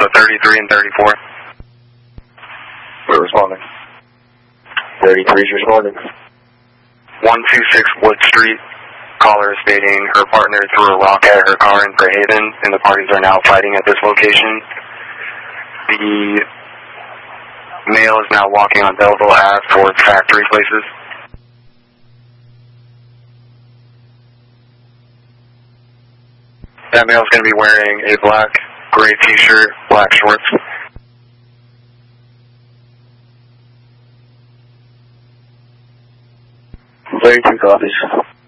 so 33 and 34. We're responding. 33 is responding. 126 Wood Street. Caller is stating her partner threw a rock at her car in Fairhaven, and the parties are now fighting at this location. The male is now walking on Belleville Ave towards Factory Places. That male is going to be wearing a black, gray t-shirt, black shorts. 32 copies.